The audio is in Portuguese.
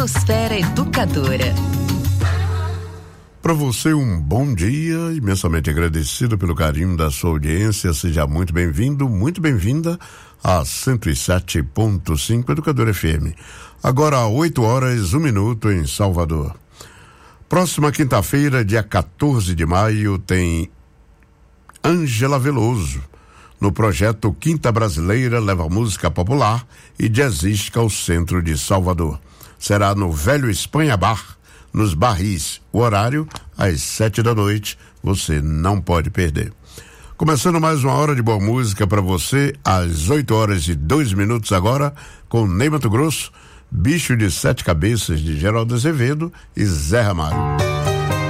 Atmosfera Educadora. Para você, um bom dia, imensamente agradecido pelo carinho da sua audiência. Seja muito bem-vindo, muito bem-vinda a 107.5 Educadora FM. Agora, 8h01 em Salvador. Próxima quinta-feira, dia 14 de maio, tem Ângela Veloso, no projeto Quinta Brasileira Leva Música Popular e Jazzística ao centro de Salvador. Será no Velho Espanha Bar, nos Barris. O horário, às 7h, você não pode perder. Começando mais uma hora de boa música para você, às 8h02 agora, com Ney Matogrosso, Bicho de Sete Cabeças, de Geraldo Azevedo e Zé Ramalho.